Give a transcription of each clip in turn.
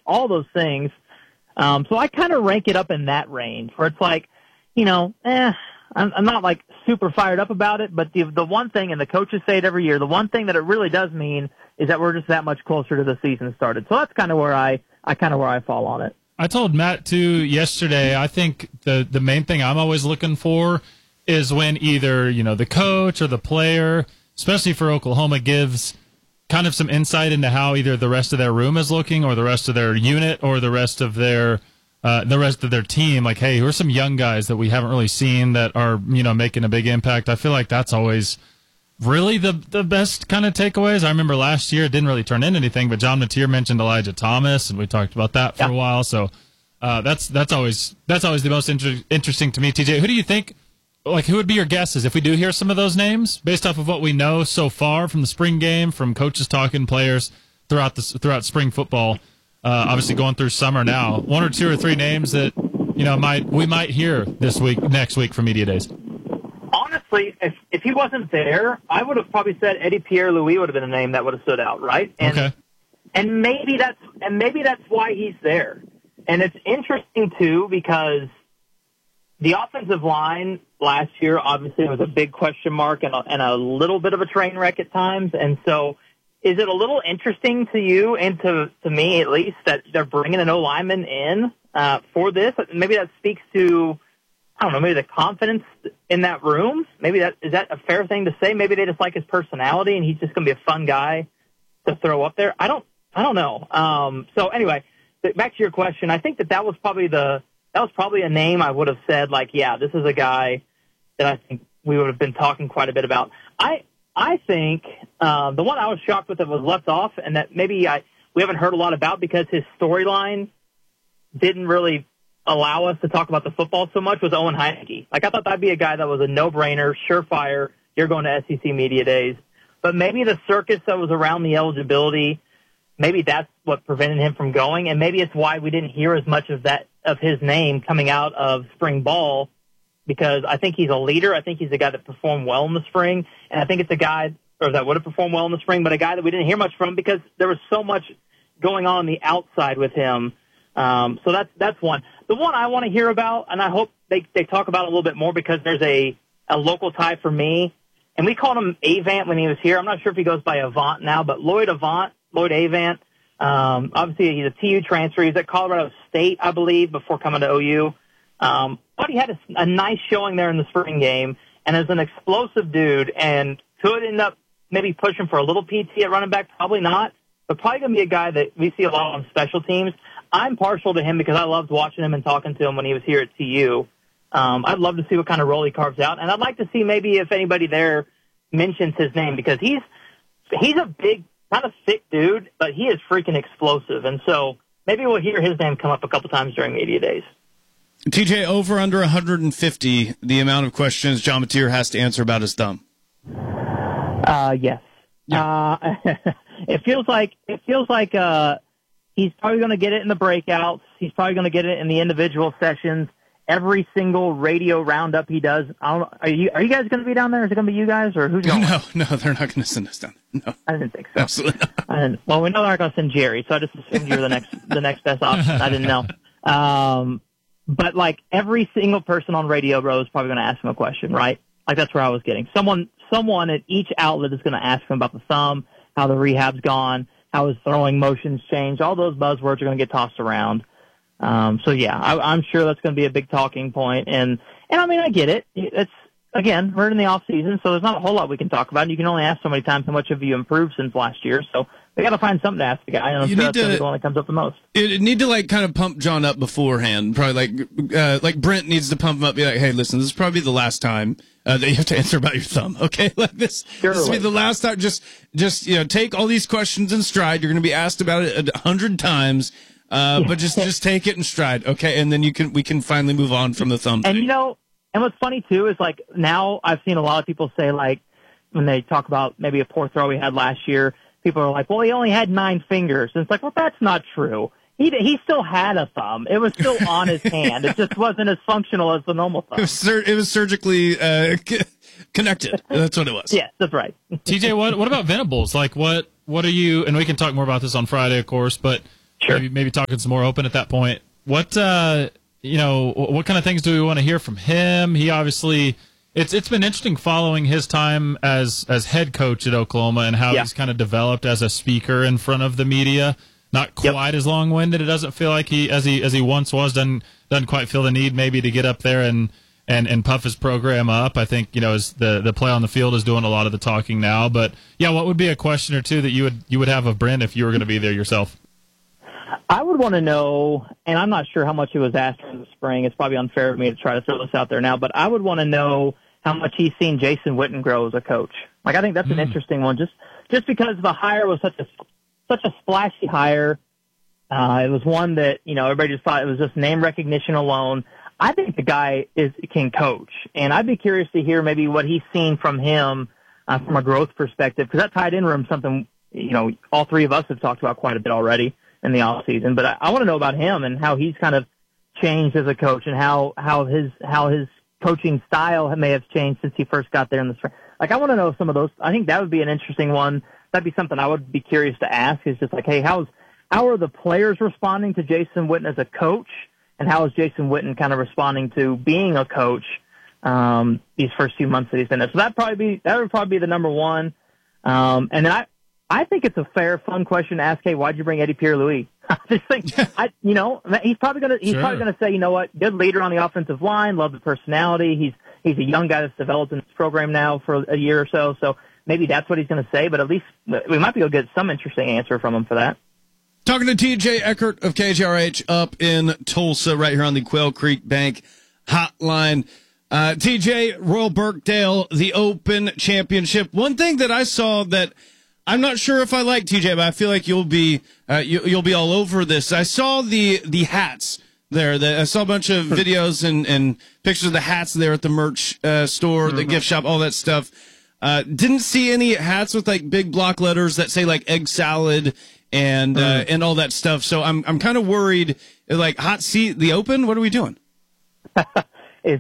all those things. So I kind of rank it up in that range where it's like, I'm not like super fired up about it, but the one thing, and the coaches say it every year, the one thing that it really does mean is that we're just that much closer to the season started. So that's kind of where I fall on it. I told Matt too yesterday, I think the main thing I'm always looking for is when either, the coach or the player, especially for Oklahoma, gives kind of some insight into how either the rest of their room is looking or the rest of their unit or the rest of their team. Like, hey, who are some young guys that we haven't really seen that are, making a big impact? I feel like that's always really the best kind of takeaways. I remember last year it didn't really turn into anything, but John Mateer mentioned Elijah Thomas, and we talked about that for a while. So that's always the most interesting to me. TJ, who do you think? Like, who would be your guesses if we do hear some of those names based off of what we know so far from the spring game, from coaches talking, players throughout spring football? Obviously, going through summer now, one or two or three names that we might hear next week from media days. Honestly, if he wasn't there, I would have probably said Eddie Pierre-Louis would have been a name that would have stood out, right? And maybe that's why he's there. And it's interesting too because the offensive line last year obviously was a big question mark and a little bit of a train wreck at times. And so, is it a little interesting to you and to me at least that they're bringing an O-lineman in for this? Maybe that speaks to, I don't know, maybe the confidence in that room. Maybe is that a fair thing to say? Maybe they just like his personality and he's just going to be a fun guy to throw up there. I don't know. So anyway, back to your question. I think that was probably a name I would have said, like, yeah, this is a guy that I think we would have been talking quite a bit about. I think the one I was shocked with that was left off and that maybe we haven't heard a lot about because his storyline didn't really allow us to talk about the football so much was Owen Heineke. Like, I thought that'd be a guy that was a no-brainer, surefire, you're going to SEC Media Days. But maybe the circus that was around the eligibility, maybe that's what prevented him from going, and maybe it's why we didn't hear as much of his name coming out of spring ball, because I think he's a leader. I think he's a guy that performed well in the spring, and I think it's a guy that would have performed well in the spring, but a guy that we didn't hear much from because there was so much going on the outside with him. So that's one. The one I want to hear about, and I hope they talk about it a little bit more because there's a local tie for me, and we called him Avant when he was here. I'm not sure if he goes by Avant now, but Lloyd Avant. Obviously, he's a TU transfer. He's at Colorado State, I believe, before coming to OU. But he had a nice showing there in the spring game, and is an explosive dude, and could end up maybe pushing for a little PT at running back. Probably not, but probably going to be a guy that we see a lot on special teams. I'm partial to him because I loved watching him and talking to him when he was here at TU. I'd love to see what kind of role he carves out, and I'd like to see maybe if anybody there mentions his name because he's a big, kind of thick dude, but he is freaking explosive, and so maybe we'll hear his name come up a couple times during media days. TJ, over under 150, the amount of questions John Mateer has to answer about his thumb. Yes. Yeah. It feels like he's probably going to get it in the breakouts. He's probably going to get it in the individual sessions. Every single radio roundup he does. Are you guys going to be down there? Is it going to be you guys or who's going? No, they're not going to send us down there. No, I didn't think so. Absolutely not. Well, we know they're not going to send Jerry, so I just assumed you were the next best option. I didn't know. But like every single person on Radio Row is probably going to ask him a question, right? Like that's where I was getting. Someone at each outlet is going to ask him about the thumb, how the rehab's gone, how his throwing motions changed. All those buzzwords are going to get tossed around. So yeah, I'm sure that's going to be a big talking point. And I mean, I get it. It's, again, we're in the off season, so there's not a whole lot we can talk about. And you can only ask so many times how much have you improved since last year. So we got to find something to ask the guy. And I'm sure that's going to be the one that comes up the most. You need to like kind of pump John up beforehand. Probably like Brent needs to pump him up. Be like, hey, listen, this is probably the last time that you have to answer about your thumb. Okay, like this will be the last time. Just take all these questions in stride. You're going to be asked about it 100 times. But just take it in stride, okay? And then we can finally move on from the thumb thing. And what's funny too is like now I've seen a lot of people say like when they talk about maybe a poor throw he had last year, people are like, well, he only had 9 fingers. And it's like, well, that's not true. He still had a thumb. It was still on his hand. It just wasn't as functional as the normal thumb. It was surgically connected. That's what it was. Yes, that's right. TJ, what about Venables? Like what are you? And we can talk more about this on Friday, of course, but. Sure. Maybe talking some more Open at that point. What what kind of things do we want to hear from him? He obviously, it's been interesting following his time as head coach at Oklahoma and how he's kind of developed as a speaker in front of the media. Not quite as long-winded. It doesn't feel like he once was. Doesn't quite feel the need maybe to get up there and puff his program up. I think as the play on the field is doing a lot of the talking now. But yeah, what would be a question or two that you would have of Brent if you were going to be there yourself? I would want to know, and I'm not sure how much it was asked in the spring. It's probably unfair of me to try to throw this out there now, but I would want to know how much he's seen Jason Witten grow as a coach. Like, I think that's an interesting one, just because the hire was such a splashy hire. It was one that everybody just thought it was just name recognition alone. I think the guy can coach, and I'd be curious to hear maybe what he's seen from him from a growth perspective, because that tight end room is something all three of us have talked about quite a bit already in the off season. But I want to know about him and how he's kind of changed as a coach, and how his coaching style may have changed since he first got there in the spring. Like, I want to know some of those. I think that would be an interesting one. That'd be something I would be curious to ask. Is just like, hey, how are the players responding to Jason Witten as a coach, and how is Jason Witten kind of responding to being a coach these first few months that he's been there? So that would probably be the number one. And then I think it's a fair, fun question to ask. Hey, why'd you bring Eddie Pierre-Louis? I just think, he's probably gonna say, you know what, good leader on the offensive line, love the personality. He's a young guy that's developed in this program now for a year or so. So maybe that's what he's going to say. But at least we might be able to get some interesting answer from him for that. Talking to TJ Eckert of KJRH up in Tulsa, right here on the Quail Creek Bank Hotline. TJ, Royal Birkdale, the Open Championship. One thing that I saw that I'm not sure if I like, TJ, but I feel like you'll be all over this. I saw the hats there. I saw a bunch of videos and pictures of the hats there at the merch store, the gift shop, all that stuff. Didn't see any hats with like big block letters that say like egg salad and all that stuff. So I'm kind of worried. Like, hot seat, the Open. What are we doing? Is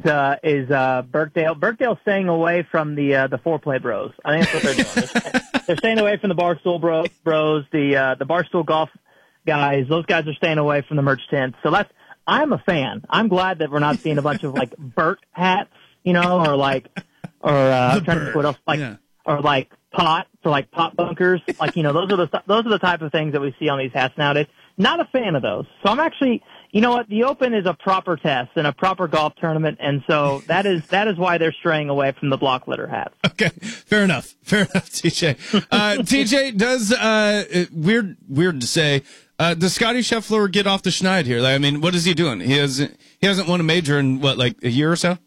Birkdale staying away from the foreplay bros? I think that's what they're doing. They're staying away from the Barstool bros, the Barstool golf guys. Those guys are staying away from the merch tents. So I'm a fan. I'm glad that we're not seeing a bunch of like Burt hats, or I'm trying to think what else, or like pot for like pot bunkers. Like, those are the type of things that we see on these hats nowadays. Not a fan of those. So I'm actually, the Open is a proper test and a proper golf tournament, and so that is why they're straying away from the block litter hats. Okay, fair enough, TJ. TJ, does weird to say, does Scotty Scheffler get off the schneid here? Like, I mean, what is he doing? He hasn't won a major in like a year or so.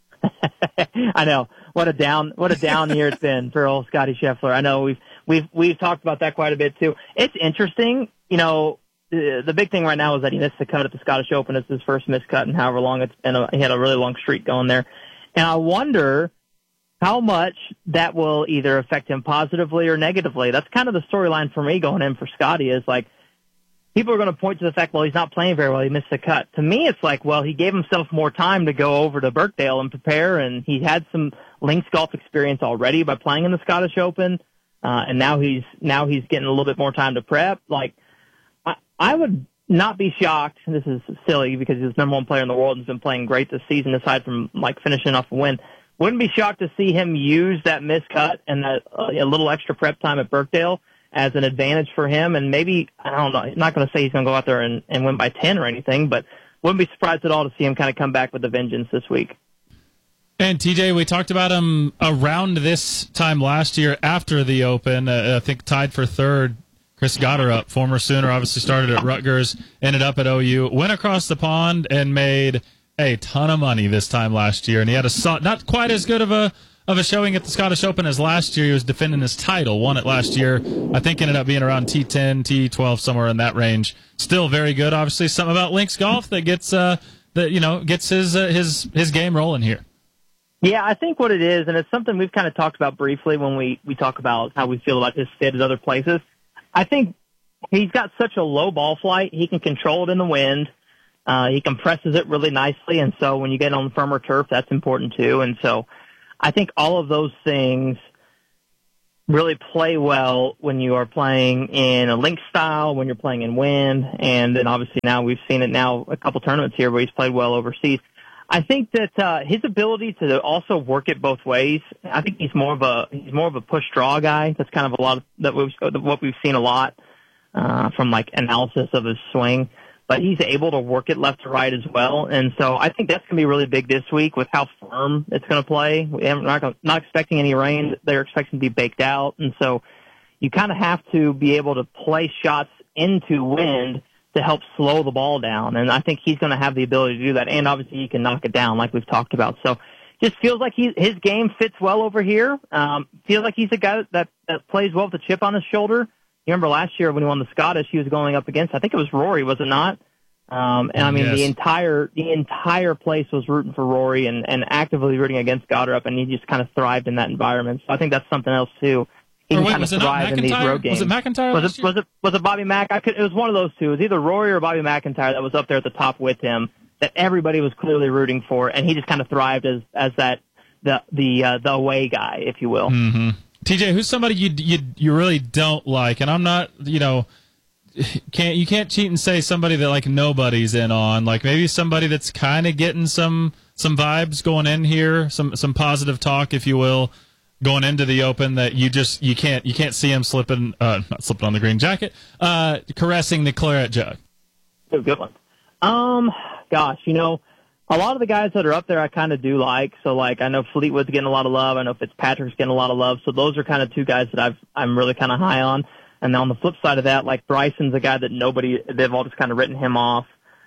I know, what a down year it's been for old Scotty Scheffler. I know we've talked about that quite a bit too. It's interesting, The big thing right now is that he missed the cut at the Scottish Open. It's his first missed cut in however long it's been. He had a really long streak going there. And I wonder how much that will either affect him positively or negatively. That's kind of the storyline for me going in for Scotty, is like, people are going to point to the fact, well, he's not playing very well. He missed the cut. To me, it's like, well, he gave himself more time to go over to Birkdale and prepare, and he had some links golf experience already by playing in the Scottish Open. And now he's getting a little bit more time to prep. Like, I would not be shocked, and this is silly because he's the number one player in the world and has been playing great this season aside from like finishing off a win. Wouldn't be shocked to see him use that missed cut and that a little extra prep time at Birkdale as an advantage for him. And maybe, I don't know, I'm not going to say he's going to go out there and win by 10 or anything, but wouldn't be surprised at all to see him kind of come back with a vengeance this week. And TJ, we talked about him around this time last year after the Open, I think tied for third. Chris Gotterup, former Sooner, obviously started at Rutgers, ended up at OU, went across the pond and made a ton of money this time last year. And he had not quite as good of a showing at the Scottish Open as last year. He was defending his title, won it last year. I think ended up being around T10, T12, somewhere in that range. Still very good. Obviously, something about links golf that gets his game rolling here. Yeah, I think what it is, and it's something we've kind of talked about briefly when we talk about how we feel about his fit at other places. I think he's got such a low ball flight. He can control it in the wind. He compresses it really nicely. And so when you get on firmer turf, that's important too. And so I think all of those things really play well when you are playing in a link style, when you're playing in wind, and then obviously now we've seen it now a couple tournaments here where he's played well overseas. I think that his ability to also work it both ways. I think he's more of a push draw guy. That's kind of a lot of what we've seen a lot from like analysis of his swing. But he's able to work it left to right as well, and so I think that's going to be really big this week with how firm it's going to play. We're not expecting any rain; they're expecting to be baked out, and so you kind of have to be able to play shots into wind to help slow the ball down, and I think he's going to have the ability to do that, and obviously he can knock it down like we've talked about. So just feels like his game fits well over here. Feels like he's a guy that plays well with a chip on his shoulder. You remember last year when he won the Scottish, he was going up against, I think it was Rory, was it not? And I mean, yes. the entire place was rooting for Rory and actively rooting against Goddard, and he just kind of thrived in that environment. So I think that's something else too. He can kind of thrive in these road games. Was it McIntyre? Was it Bobby Mack? It was one of those two. It was either Rory or Bobby McIntyre that was up there at the top with him that everybody was clearly rooting for, and he just kind of thrived as the away guy, if you will. Mm-hmm. TJ, who's somebody you really don't like? And I'm not, you can't cheat and say somebody that like nobody's in on. Like maybe somebody that's kind of getting some vibes going in here, some positive talk, if you will, going into the Open that you can't see him slipping, not slipping on the green jacket, caressing the claret jug. Oh, good one. Gosh, a lot of the guys that are up there I kind of do like. So, like, I know Fleetwood's getting a lot of love. I know Fitzpatrick's getting a lot of love. So those are kind of two guys that I'm really kind of high on. And then on the flip side of that, like Bryson's a guy that they've all just kind of written him off.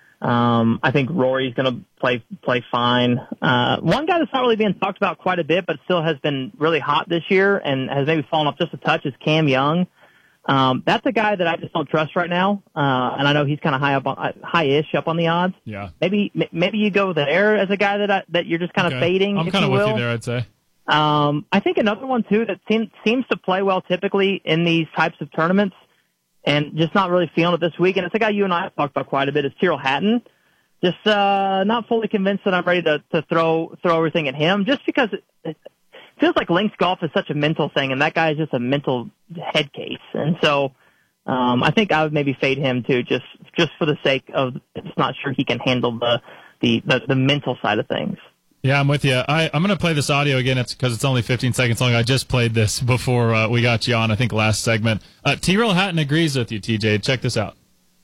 I think Rory's going to play fine. One guy that's not really being talked about quite a bit, but still has been really hot this year and has maybe fallen off just a touch is Cam Young. That's a guy that I just don't trust right now. And I know he's kind of high-ish up on the odds. Yeah. Maybe you go there as a guy that you're just kind of fading. I'm kind of with you there, I'd say. I think another one too that seems to play well typically in these types of tournaments and just not really feeling it this week. And it's a guy you and I have talked about quite a bit is Tyrrell Hatton. Just, not fully convinced that I'm ready to throw everything at him just because it feels like links golf is such a mental thing and that guy is just a mental head case. And so, I think I would maybe fade him too, just for the sake of just not sure he can handle the mental side of things. Yeah, I'm with you. I'm going to play this audio again. It's because it's only 15 seconds long. I just played this before we got you on, I think, last segment. Tyrrell Hatton agrees with you, TJ. Check this out.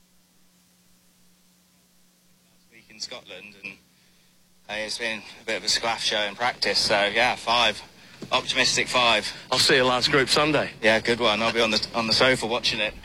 Last week in Scotland, and it's been a bit of a squaff show in practice. So, yeah, 5. Optimistic 5. I'll see you last group Sunday. Yeah, good one. I'll be on the sofa watching it.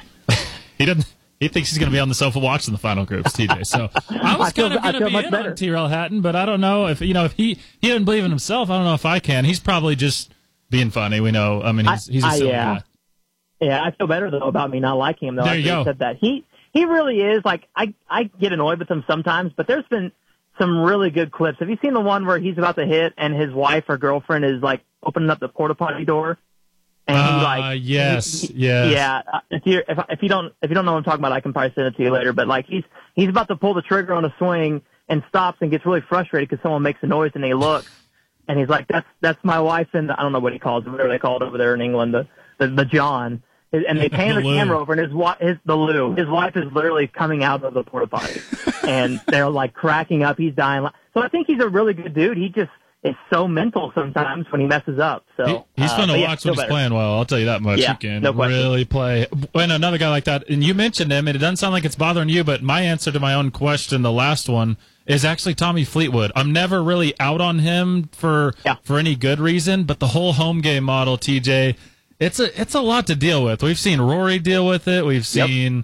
He thinks he's going to be on the sofa watching the final groups, TJ. So I was kind of going to be in on Tyrrell Hatton, but I don't know if he doesn't believe in himself. I don't know if I can. He's probably just being funny. We know. I mean, he's a silly guy. Yeah, I feel better though about me not liking him though. There you go. Said that he really is like I get annoyed with him sometimes, but there's been some really good clips. Have you seen the one where he's about to hit and his wife or girlfriend is like opening up the porta potty door? And yes. Yeah. If you don't know what I'm talking about, I can probably send it to you later. But like he's about to pull the trigger on a swing and stops and gets really frustrated because someone makes a noise and he looks and he's like, "That's my wife." And I don't know what he calls it, whatever they call it over there in England, the John. And they pan the camera over and his wife is literally coming out of the porta potty and they're like cracking up. He's dying. So I think he's a really good dude. He just. It's so mental sometimes when he messes up. So he's fun to watch when he's playing well. I'll tell you that much. Yeah, he can no really play. When another guy like that, and you mentioned him, and it doesn't sound like it's bothering you, but my answer to my own question, the last one, is actually Tommy Fleetwood. I'm never really out on him for any good reason, but the whole home game model, TJ, it's a lot to deal with. We've seen Rory deal with it. We've seen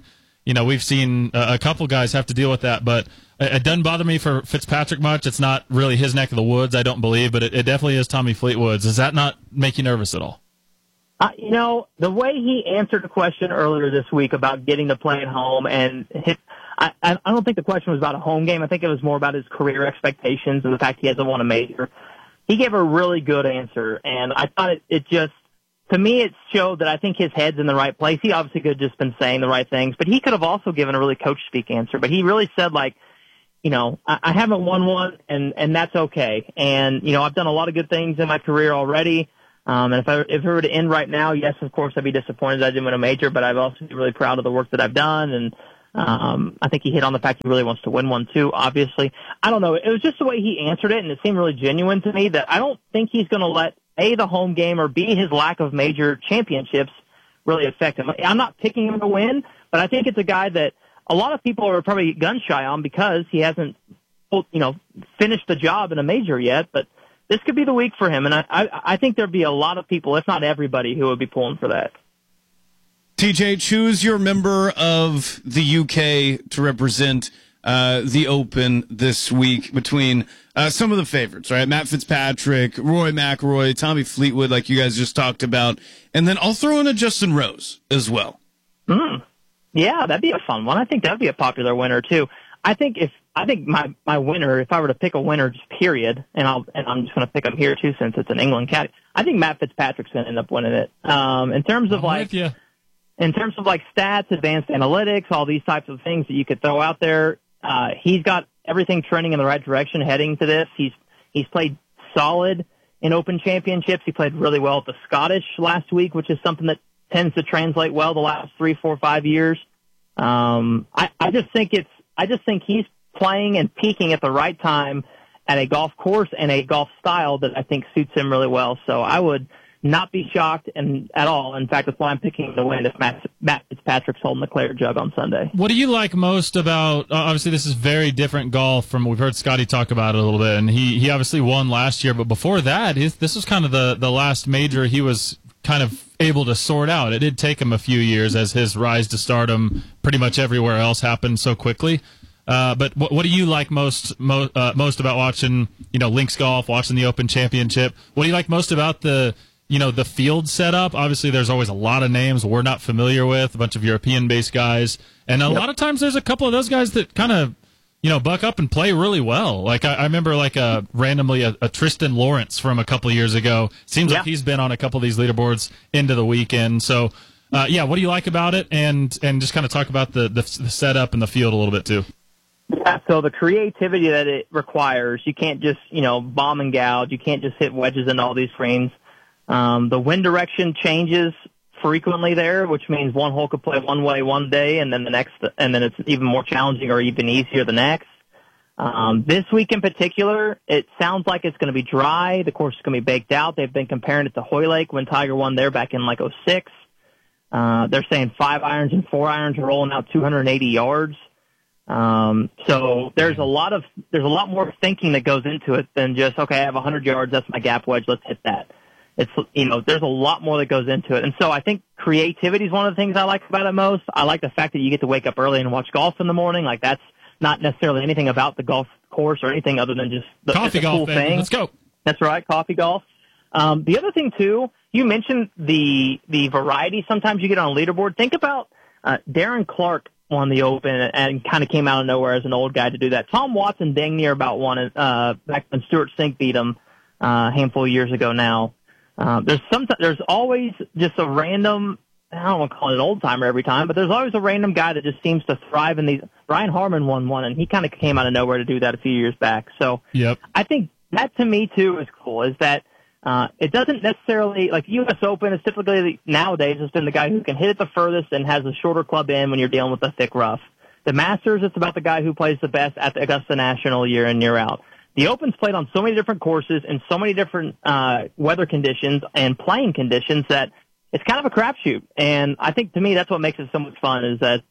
a couple guys have to deal with that, but it doesn't bother me for Fitzpatrick much. It's not really his neck of the woods, I don't believe, but it definitely is Tommy Fleetwood's. Does that not make you nervous at all? The way he answered the question earlier this week about getting to play at home, and I don't think the question was about a home game. I think it was more about his career expectations and the fact he hasn't won a major. He gave a really good answer, and I thought it just, to me, it showed that I think his head's in the right place. He obviously could have just been saying the right things, but he could have also given a really coach-speak answer. But he really said, like, I haven't won one, and that's okay. And, I've done a lot of good things in my career already. And if it were to end right now, yes, of course, I'd be disappointed that I didn't win a major, but I'd also be really proud of the work that I've done. And I think he hit on the fact he really wants to win one too, obviously. I don't know. It was just the way he answered it, and it seemed really genuine to me that I don't think he's going to let A, the home game, or B, his lack of major championships really affect him. I'm not picking him to win, but I think it's a guy that a lot of people are probably gun shy on because he hasn't, finished the job in a major yet, but this could be the week for him, and I think there'd be a lot of people, if not everybody, who would be pulling for that. TJ, choose your member of the UK to represent the Open this week between some of the favorites, right? Matt Fitzpatrick, Rory McIlroy, Tommy Fleetwood, like you guys just talked about, and then I'll throw in a Justin Rose as well. Yeah, that'd be a fun one. I think that'd be a popular winner too. I think my winner, if I were to pick a winner, just period, and I'm just going to pick him here too since it's an England cat. I think Matt Fitzpatrick's going to end up winning it. In terms of stats, advanced analytics, all these types of things that you could throw out there, he's got everything trending in the right direction heading to this. He's played solid in Open Championships. He played really well at the Scottish last week, which is something that tends to translate well the last 3, 4, 5 years. I just think he's playing and peaking at the right time at a golf course and a golf style that I think suits him really well. So I would not be shocked at all. In fact, that's why I'm picking the win if Matt Fitzpatrick's holding the Clare Jug on Sunday. What do you like most about, obviously this is very different golf from, we've heard Scotty talk about it a little bit, and he obviously won last year, but before that, this was kind of the last major he was kind of able to sort out. It did take him a few years as his rise to stardom pretty much everywhere else happened so quickly. But what do you like most about watching, links golf, watching the Open Championship? What do you like most about the field setup? Obviously, there's always a lot of names we're not familiar with, a bunch of European-based guys, and a lot of times there's a couple of those guys that kind of, buck up and play really well. Like I remember, randomly a Tristan Lawrence from a couple of years ago. Seems like he's been on a couple of these leaderboards into the weekend. So, what do you like about it? And just kind of talk about the setup and the field a little bit too. Yeah, so the creativity that it requires, you can't just, bomb and gouge. You can't just hit wedges in all these greens. The wind direction changes frequently there, which means one hole could play one way one day and then it's even more challenging or even easier the next. This week in particular, it sounds like it's going to be dry. The course is going to be baked out. They've been comparing it to Hoylake when Tiger won there back in 2006. They're saying 5 irons and 4 irons are rolling out 280 yards. So there's a lot more thinking that goes into it than just, okay, I have 100 yards, that's my gap wedge, let's hit that. It's, there's a lot more that goes into it. And so I think creativity is one of the things I like about it most. I like the fact that you get to wake up early and watch golf in the morning. Like, that's not necessarily anything about the golf course or anything other than just coffee golf, cool thing. Let's go. That's right, coffee golf. The other thing too, you mentioned the variety sometimes you get on a leaderboard. Think about, Darren Clark won the Open and kind of came out of nowhere as an old guy to do that. Tom Watson dang near about won it, back when Stuart Sink beat him, a handful of years ago now. There's always just a random, I don't want to call it an old timer every time, but there's always a random guy that just seems to thrive in these. Brian Harman won one, and he kind of came out of nowhere to do that a few years back. So I think that to me too is cool, is that it doesn't necessarily, like U.S. Open is typically nowadays has been the guy who can hit it the furthest and has a shorter club in when you're dealing with a thick rough. The Masters, it's about the guy who plays the best at the Augusta National year in, year out. The Open's played on so many different courses and so many different weather conditions and playing conditions that it's kind of a crapshoot. And I think to me that's what makes it so much fun, is that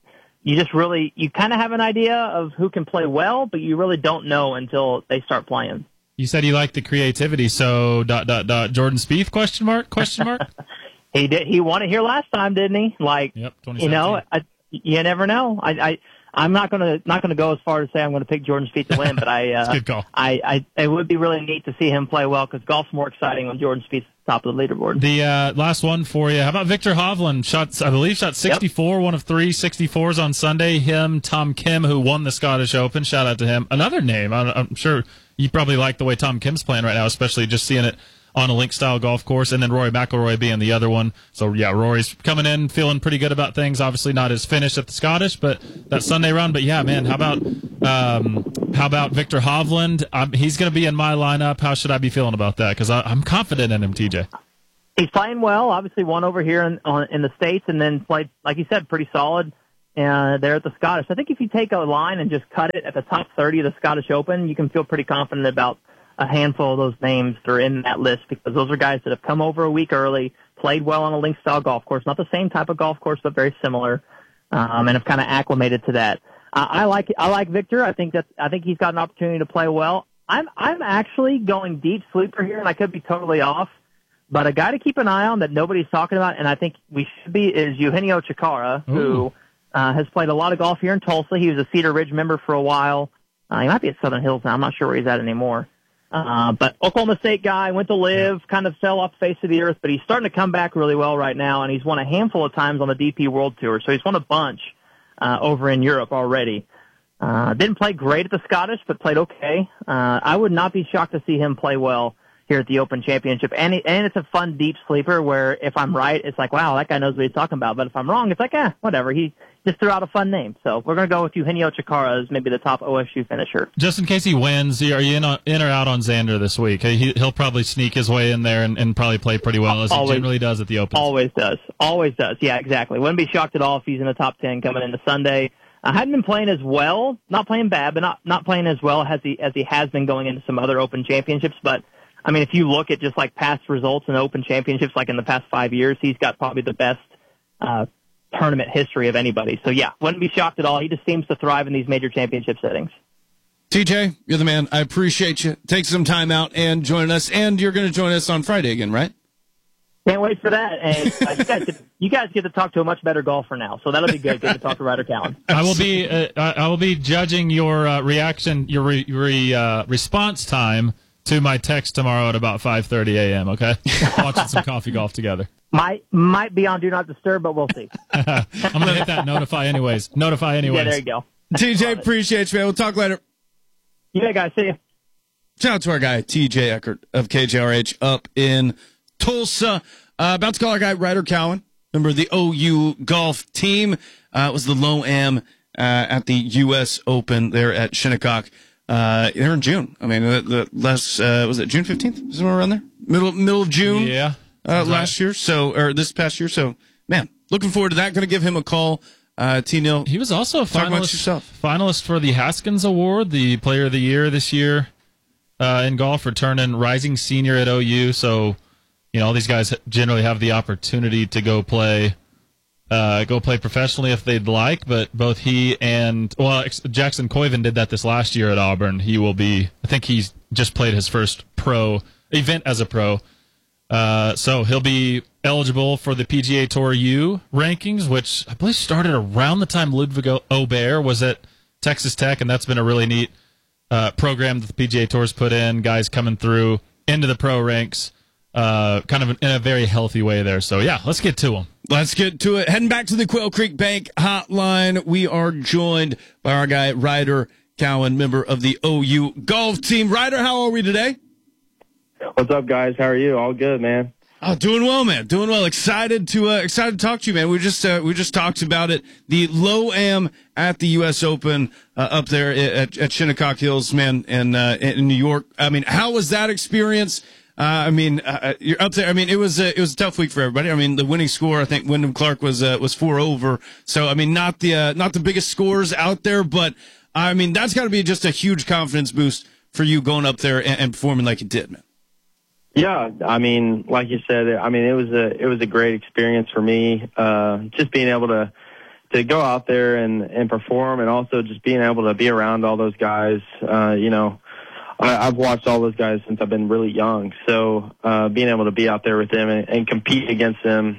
you kind of have an idea of who can play well, but you really don't know until they start playing. You said you liked the creativity, so ... Jordan Spieth ? Question mark? He did. He won it here last time, didn't he? Yep, 2017. You never know. I'm not gonna go as far as say I'm going to pick Jordan Spieth to win, but good call. It would be really neat to see him play well, because golf's more exciting when Jordan Spieth's top of the leaderboard. The last one for you. How about Victor Hovland? Shot 64, one of 3 64s on Sunday. Him, Tom Kim, who won the Scottish Open. Shout out to him. Another name. I'm sure you probably like the way Tom Kim's playing right now, especially just seeing it on a link-style golf course, and then Rory McIlroy being the other one. So, yeah, Rory's coming in, feeling pretty good about things. Obviously not as finished at the Scottish, but that Sunday run. But, yeah, man, how about Victor Hovland? He's going to be in my lineup. How should I be feeling about that? Because I'm confident in him, TJ. He's playing well. Obviously, won over here in the States, and then played, like you said, pretty solid there at the Scottish. I think if you take a line and just cut it at the top 30 of the Scottish Open, you can feel pretty confident about a handful of those names that are in that list, because those are guys that have come over a week early, played well on a links-style golf course, not the same type of golf course, but very similar, and have kind of acclimated to that. I like Victor. I think he's got an opportunity to play well. I'm actually going deep sleeper here, and I could be totally off, but a guy to keep an eye on that nobody's talking about, and I think we should be, is Eugenio Chacarra, who has played a lot of golf here in Tulsa. He was a Cedar Ridge member for a while. He might be at Southern Hills now. I'm not sure where he's at anymore. But Oklahoma State guy, went to live, kind of fell off the face of the earth, but he's starting to come back really well right now, and he's won a handful of times on the DP World Tour. So he's won a bunch over in Europe already. Didn't play great at the Scottish, but played okay. I would not be shocked to see him play well here at the Open Championship. And it's a fun deep sleeper where if I'm right, it's like, wow, that guy knows what he's talking about. But if I'm wrong, it's like, whatever. He just threw out a fun name. So we're going to go with Eugenio Chacarra as maybe the top OSU finisher. Just in case he wins, are you in or out on Xander this week? He'll probably sneak his way in there and probably play pretty well, as he generally does at the Open. Always does. Yeah, exactly. Wouldn't be shocked at all if he's in the top 10 coming into Sunday. I hadn't been playing as well, not playing bad, but not playing as well as he has been going into some other Open Championships. But I mean, if you look at just like past results in Open Championships, like in the past 5 years, he's got probably the best tournament history of anybody. So yeah, wouldn't be shocked at all. He just seems to thrive in these major championship settings. TJ, you're the man. I appreciate you. Take some time out and join us. And you're going to join us on Friday again, right? Can't wait for that. And you guys get to talk to a much better golfer now, so that'll be good. Get to talk to Ryder Cowan. I will be judging your reaction, your response time to my text tomorrow at about 5:30 a.m. Okay, watching some coffee golf together. Might be on Do Not Disturb, but we'll see. I'm gonna hit that notify anyways. Yeah, there you go. TJ, appreciate you, man. We'll talk later. Yeah, guys, see you. Shout out to our guy TJ Eckert of KJRH up in Tulsa. About to call our guy Ryder Cowan, member of the OU golf team. It was the Low-Am at the U.S. Open there at Shinnecock there in June. I mean, was it June 15th? Somewhere around there? Middle of June? Yeah. Last year, or this past year. So, man, looking forward to that. Going to give him a call. T-Nil. He was also a finalist for the Haskins Award, the Player of the Year this year in golf, returning rising senior at OU. So, all these guys generally have the opportunity to go play professionally if they'd like. But both he and Jackson Coyven did that this last year at Auburn. I think he's just played his first pro event as a pro. So he'll be eligible for the PGA Tour U rankings, which I believe started around the time Ludwig Aubert was at Texas Tech, and that's been a really neat program that the PGA Tour's put in, guys coming through into the pro ranks kind of in a very healthy way there. So, yeah, let's get to them. Let's get to it. Heading back to the Quail Creek Bank hotline, we are joined by our guy, Ryder Cowan, member of the OU golf team. Ryder, how are we today? What's up, guys? How are you? All good, man. Oh, doing well, man. Doing well. Excited to talk to you, man. We just talked about it. The Low-Am at the U.S. Open up there at Shinnecock Hills, man, and in New York. I mean, how was that experience? You're up there. I mean, it was a tough week for everybody. I mean, the winning score, I think Wyndham Clark was 4 over. So, I mean, not the biggest scores out there, but I mean, that's got to be just a huge confidence boost for you going up there and performing like you did, man. Yeah, I mean, like you said, I mean, it was a great experience for me. Just being able to go out there and perform, and also just being able to be around all those guys. I've watched all those guys since I've been really young. So, being able to be out there with them and compete against them,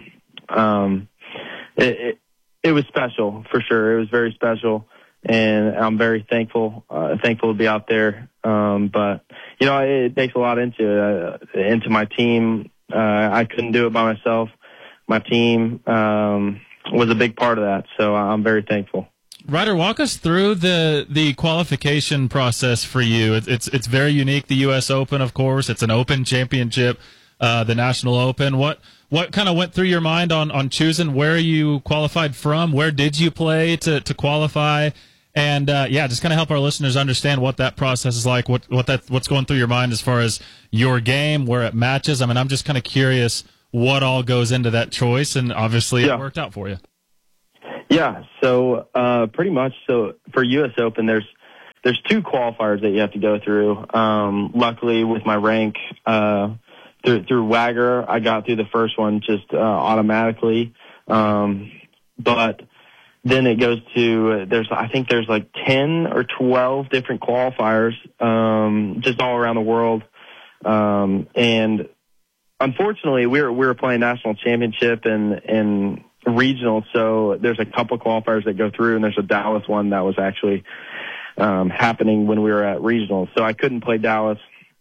it was special for sure. It was very special, and I'm very thankful to be out there. But it takes a lot into my team. I couldn't do it by myself. My team was a big part of that, so I'm very thankful. Ryder, walk us through the qualification process for you. It's very unique. The U.S. Open, of course, it's an Open Championship, the National Open. What kind of went through your mind on choosing where you qualified from? Where did you play to qualify? And just kind of help our listeners understand what that process is like. What's going through your mind as far as your game, where it matches. I mean, I'm just kind of curious what all goes into that choice, and obviously it worked out for you. Yeah, so pretty much. So for U.S. Open, there's 2 qualifiers that you have to go through. Luckily, with my rank through WAGR, I got through the first one just automatically. But then it goes to I think there's like 10 or 12 different qualifiers just all around the world. And unfortunately, we were playing national championship and regional, so there's a couple qualifiers that go through, and there's a Dallas one that was actually happening when we were at regional. So I couldn't play Dallas.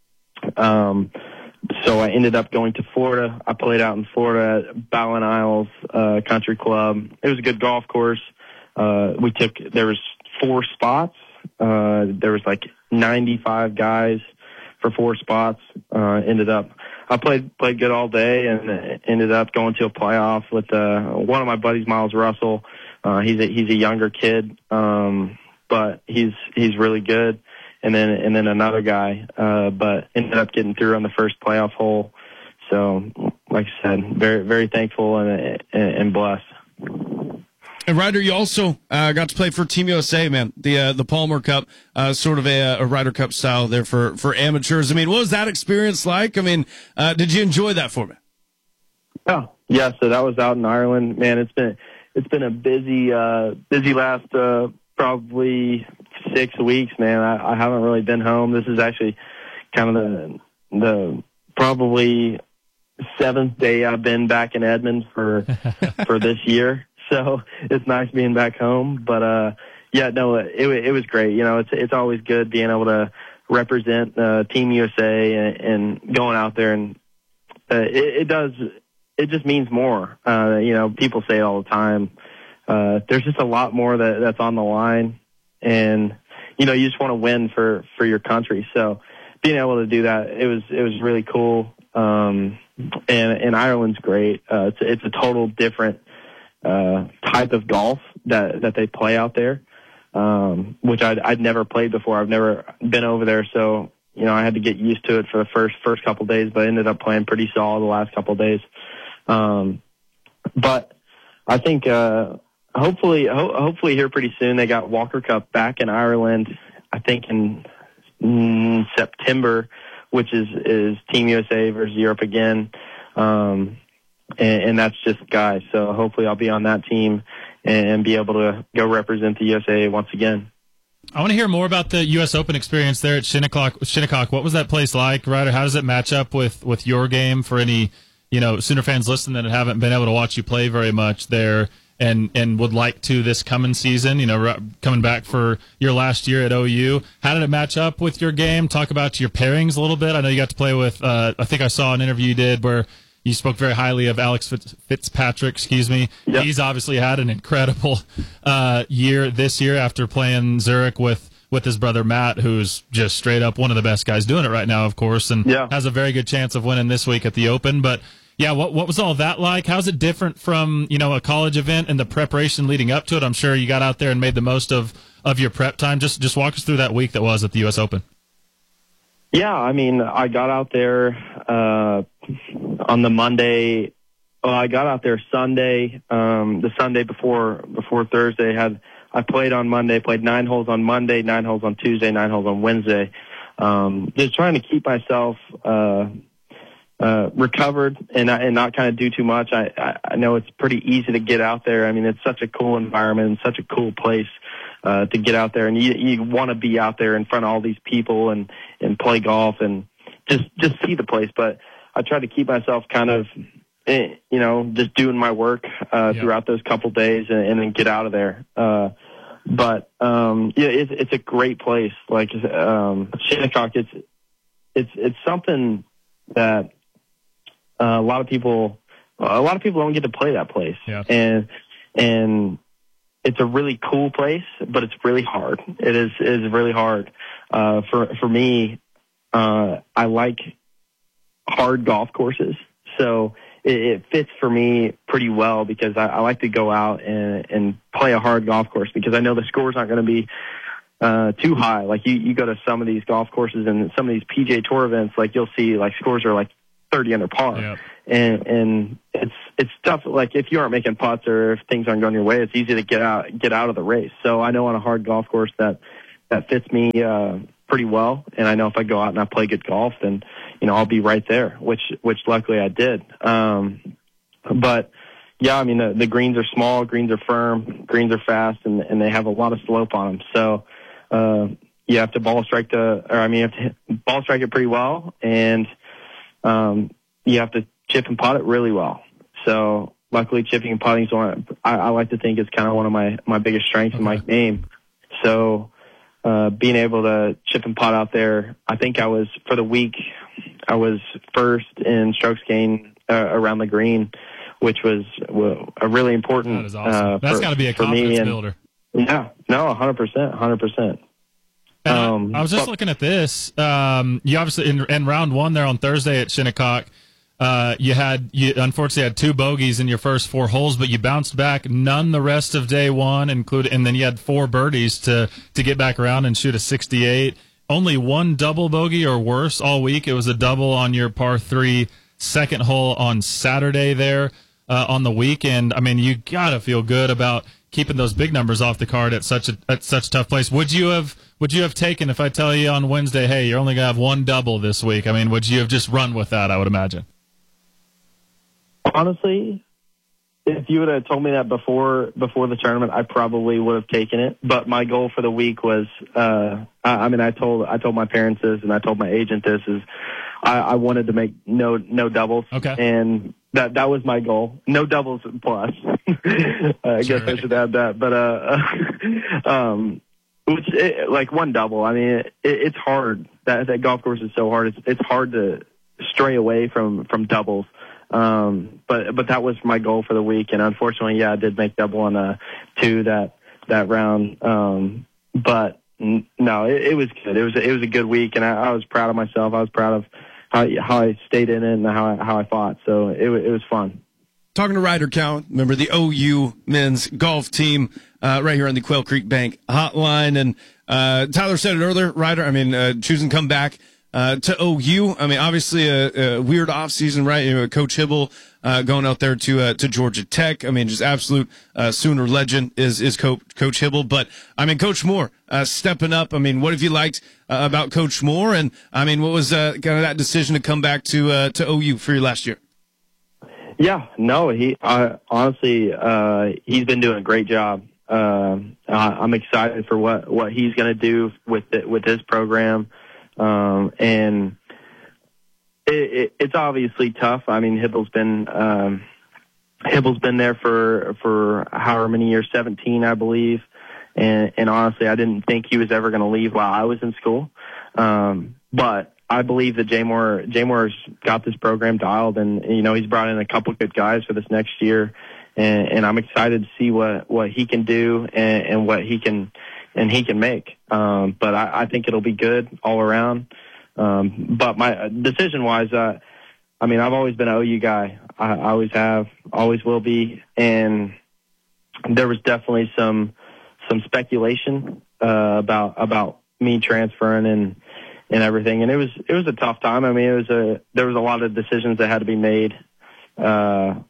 So I ended up going to Florida. I played out in Florida at Ballin Isles Country Club. It was a good golf course. There was 4 spots. There was like 95 guys for 4 spots. I played good all day and ended up going to a playoff with one of my buddies, Miles Russell. He's a younger kid, but he's really good. And then another guy, but ended up getting through on the first playoff hole. So, like I said, very, very thankful and blessed. And Ryder, you also got to play for Team USA, man. The Palmer Cup, sort of a Ryder Cup style there for amateurs. I mean, what was that experience like? I mean, did you enjoy that format? Oh, yeah. So that was out in Ireland, man. It's been a busy last probably 6 weeks, man. I haven't really been home. This is actually kind of the probably 7th day I've been back in Edmonds for this year. So it's nice being back home. But it was great. You know, it's always good being able to represent Team USA and going out there, and it just means more. You know, people say it all the time. There's just a lot more that's on the line, and you know, you just want to win for your country. So being able to do that, it was really cool. And Ireland's great. It's a total different type of golf that they play out there, which I'd never played before. I've never been over there, so you know, I had to get used to it for the first couple of days, but I ended up playing pretty solid the last couple of days. But I think hopefully here pretty soon. They got Walker Cup back in Ireland, I think in September, which is Team USA versus Europe again. And that's just guys. So hopefully I'll be on that team and be able to go represent the USA once again. I want to hear more about the U.S. Open experience there at Shinnecock. What was that place like, Ryder? How does it match up with your game for any, you know, Sooner fans listening that haven't been able to watch you play very much there and would like to this coming season, you know, coming back for your last year at OU? How did it match up with your game? Talk about your pairings a little bit. I know you got to play with, I think I saw an interview you did where you spoke very highly of Alex Fitzpatrick, Yep. He's obviously had an incredible year this year after playing Zurich with his brother Matt, who's just straight up one of the best guys doing it right now, of course, and has a very good chance of winning this week at the Open. But, yeah, what was all that like? How's it different from, you know, a college event and the preparation leading up to it? I'm sure you got out there and made the most of your prep time. Just walk us through that week that was at the U.S. Open. Yeah, I mean, I got out there on the Monday. Well, I got out there Sunday. The Sunday before Thursday, I played on Monday. Played 9 holes on Monday, 9 holes on Tuesday, 9 holes on Wednesday. Just trying to keep myself recovered and not kind of do too much. I know it's pretty easy to get out there. I mean, it's such a cool environment and such a cool place to get out there, and you want to be out there in front of all these people and play golf and just see the place. But I try to keep myself kind of, you know, just doing my work throughout those couple days and then get out of there. But it's a great place. Like Shinnecock, it's something that a lot of people don't get to play that place, and it's a really cool place, but it's really hard. It is really hard. For me, I like hard golf courses. So it fits for me pretty well because I like to go out and play a hard golf course because I know the scores aren't going to be too high. Like you go to some of these golf courses and some of these PGA Tour events, like you'll see like scores are like 30 under par. Yep. And it's tough. Like if you aren't making putts or if things aren't going your way, it's easy to get out of the race. So I know on a hard golf course that fits me pretty well, and I know if I go out and I play good golf, then I'll be right there, which luckily I did. But yeah, I mean the greens are small, greens are firm, greens are fast, and they have a lot of slope on them. So you have to ball strike ball strike it pretty well, and you have to chip and putt it really well. So luckily, chipping and putting is one I like to think is kind of one of my biggest strengths in my game. So being able to chip and putt out there, I think for the week, I was first in strokes gained around the green, which was a really important. That is awesome. That's got to be a confidence builder. Yeah, no, 100%. I was just looking at this. You obviously in round one there on Thursday at Shinnecock, you unfortunately had 2 bogeys in your first 4 holes, but you bounced back none the rest of day one, and then you had 4 birdies to get back around and shoot a 68. Only 1 double bogey or worse all week. It was a double on your par 3 second hole on Saturday there on the weekend. I mean, you gotta feel good about keeping those big numbers off the card at such a tough place. Would you have taken, if I tell you on Wednesday, hey, you're only gonna have 1 double this week? I mean, would you have just run with that? I would imagine. Honestly, if you would have told me that before the tournament, I probably would have taken it. But my goal for the week was, I told my parents this, and I told my agent this, is I wanted to make no doubles. Okay. And that was my goal. No doubles plus. I guess I should add that. But, like 1 double, I mean, it's hard. That golf course is so hard. It's hard to stray away from doubles. But that was my goal for the week, and unfortunately, yeah, I did make double on 2 that round. But no, it was good. It was a good week, and I was proud of myself. I was proud of how I stayed in it and how I fought. So it was fun. Talking to Ryder Cowan, member of the OU men's golf team, right here on the Quail Creek Bank hotline. And Tyler said it earlier, Ryder, I mean, choosing to come back to OU. I mean, obviously a weird offseason, right? Coach Hybl going out there to Georgia Tech. I mean, just absolute Sooner legend is Coach Hybl. But, I mean, Coach Moore stepping up. I mean, what have you liked about Coach Moore? And, I mean, what was kind of that decision to come back to OU for your last year? Yeah, no, honestly, he's been doing a great job. I'm excited for what he's going to do with his program. And it's obviously tough. I mean, Hybl's been there for however many years, 17, I believe. And honestly, I didn't think he was ever going to leave while I was in school. But I believe that Jay Moore's got this program dialed, and he's brought in a couple good guys for this next year, and I'm excited to see what he can do and what he can make. But I think it'll be good all around. But my decision wise, I mean, I've always been an OU guy. I always have, always will be, and there was definitely some speculation about me transferring and everything, and it was a tough time. I mean, there was a lot of decisions that had to be made, and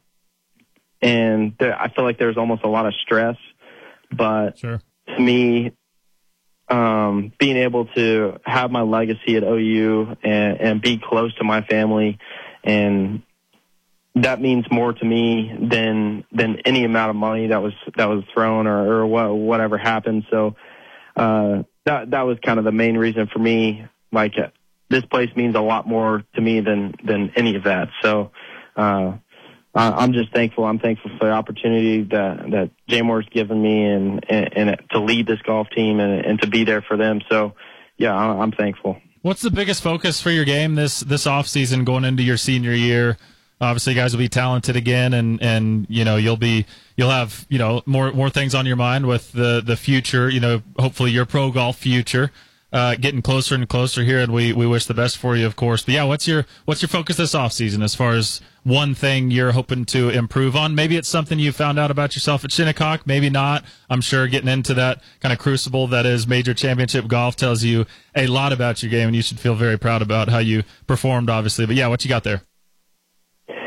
I feel like there was almost a lot of stress. But sure. To me, being able to have my legacy at OU and be close to my family, and that means more to me than any amount of money that was thrown or whatever happened. So that was kind of the main reason for me. Like, this place means a lot more to me than any of that. So I'm just thankful. I'm thankful for the opportunity that Jay Moore's given me and to lead this golf team and to be there for them. So, yeah, I'm thankful. What's the biggest focus for your game this off season going into your senior year? Obviously, you guys will be talented again, and you'll have more things on your mind with the future. Hopefully your pro golf future. Getting closer and closer here, and we wish the best for you, of course. But yeah, what's your focus this offseason as far as one thing you're hoping to improve on? Maybe it's something you found out about yourself at Shinnecock, maybe not. I'm sure getting into that kind of crucible that is major championship golf tells you a lot about your game, and you should feel very proud about how you performed, obviously. But yeah, what you got there?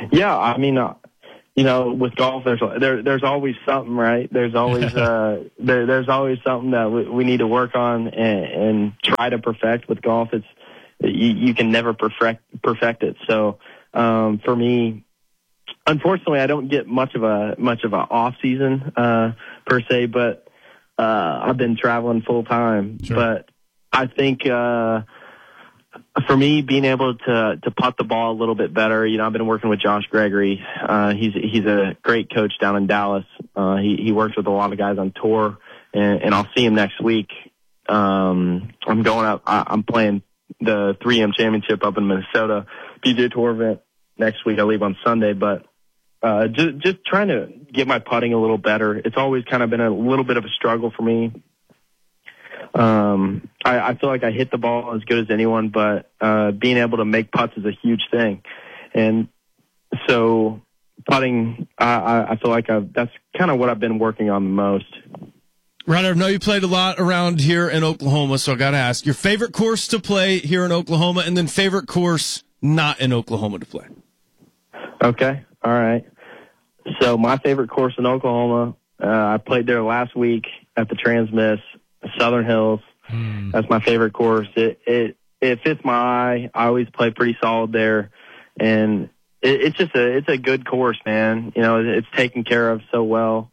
Yeah, I mean, with golf, there's always something, right? There's always there's always something that we need to work on and try to perfect with golf. It's you can never perfect it. So for me, unfortunately, I don't get much of a off season per se, but I've been traveling full time. Sure. But I think for me, being able to putt the ball a little bit better, I've been working with Josh Gregory. He's a great coach down in Dallas. He works with a lot of guys on tour, and I'll see him next week. I'm going up. I'm playing the 3M Championship up in Minnesota, PGA Tour event next week. I leave on Sunday, but just trying to get my putting a little better. It's always kind of been a little bit of a struggle for me. I feel like I hit the ball as good as anyone, but being able to make putts is a huge thing. And so putting, I feel like that's kind of what I've been working on the most. Ryder, I know you played a lot around here in Oklahoma, so I got to ask, your favorite course to play here in Oklahoma, and then favorite course not in Oklahoma to play. Okay, all right. So my favorite course in Oklahoma, I played there last week at the Transmiss, Southern Hills. That's my favorite course. It fits my eye. I always play pretty solid there, and it's a good course, man. It's taken care of so well.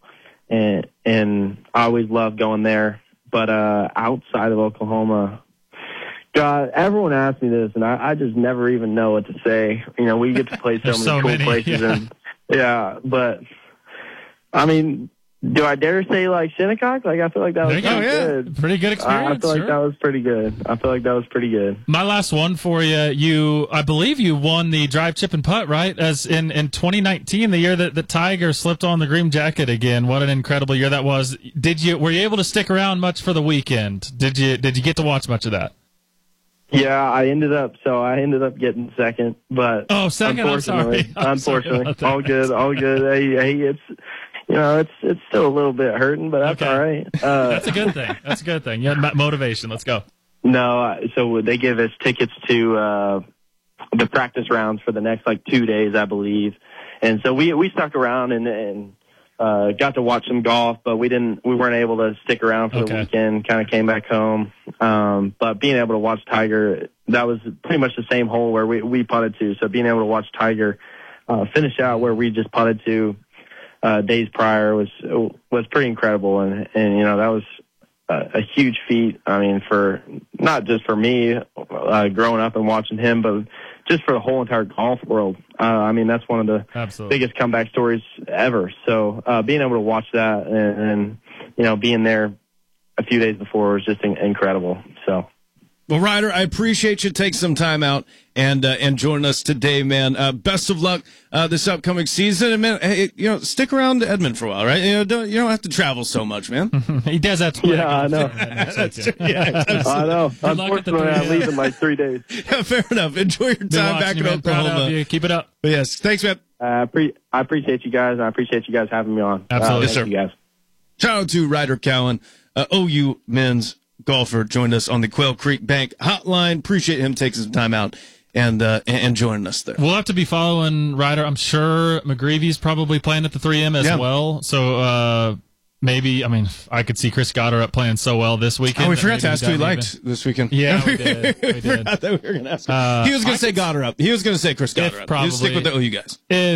And I always love going there. But outside of Oklahoma, God, everyone asks me this, and I just never even know what to say. We get to play so many cool places. Yeah. And but, I mean, do I dare say, Shinnecock? I feel like that was pretty good. Pretty good experience. I feel like that was pretty good. My last one for you, I believe you won the drive, chip, and putt, right? As in 2019, the year that Tiger slipped on the green jacket again. What an incredible year that was. Were you able to stick around much for the weekend? Did you get to watch much of that? Yeah, I ended up getting second, but second. Unfortunately, all good. Hey, it's still a little bit hurting, but that's all right. That's a good thing. You had motivation. Let's go. No, so they give us tickets to the practice rounds for the next 2 days, I believe, and so we stuck around and got to watch some golf, but we weren't able to stick around for the weekend. Kind of came back home, but being able to watch Tiger, that was pretty much the same hole where we putted to. So being able to watch Tiger finish out where we just putted to days prior was pretty incredible, and that was a huge feat. I mean, for not just for me growing up and watching him, but just for the whole entire golf world. I mean, that's one of the biggest comeback stories ever. So being able to watch that and being there a few days before was just incredible. So. Well, Ryder, I appreciate you taking some time out and joining us today, man. Best of luck this upcoming season, and man, hey, stick around to Edmond for a while, right? You don't have to travel so much, man. He does that. Yeah, I know. I know. Unfortunately, I leave in 3 days. Yeah, fair enough. Enjoy your time back in Oklahoma. Keep it up. But yes, thanks, man. I appreciate you guys. I appreciate you guys having me on. Absolutely, yes, sir. You guys. Shout out to Ryder Cowan, OU men's golfer, joined us on the Quail Creek Bank hotline. Appreciate him taking some time out and joining us there. We'll have to be following Ryder. I'm sure McGreevy's probably playing at the 3M as well. So maybe, I could see Chris Goddard up playing so well this weekend. Oh, we forgot to ask who he liked this weekend. Yeah, we did. We forgot that we were going to ask him. He was going to say Goddard up. He was going to say Chris Goddard up. He'll stick with the OU guys.